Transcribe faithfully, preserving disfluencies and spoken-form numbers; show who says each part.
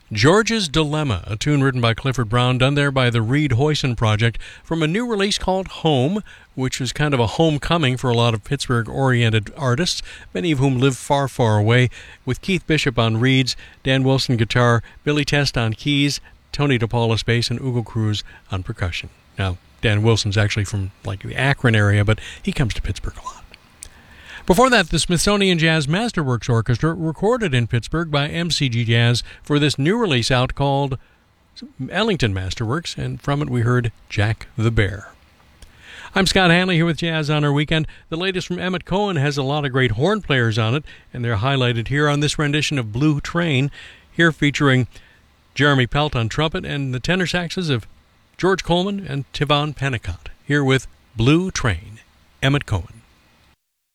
Speaker 1: George's Dilemma, a tune written by Clifford Brown, done there by the Reed Hoyson Project, from a new release called Home, which is kind of a homecoming for a lot of Pittsburgh-oriented artists, many of whom live far, far away, with Keith Bishop on reeds, Dan Wilson guitar, Billy Test on keys, Tony DePaula bass, and Ugo Cruz on percussion. Now, Dan Wilson's actually from like the Akron area, but he comes to Pittsburgh a lot. Before that, the Smithsonian Jazz Masterworks Orchestra, recorded in Pittsburgh by M C G Jazz for this new release out called Ellington Masterworks, and from it we heard Jack the Bear. I'm Scott Hanley here with Jazz on Our Weekend. The latest from Emmett Cohen has a lot of great horn players on it, and they're highlighted here on this rendition of Blue Train, here featuring Jeremy Pelt on trumpet and the tenor saxes of George Coleman and Tivon Pennicott, here with Blue Train, Emmett Cohen.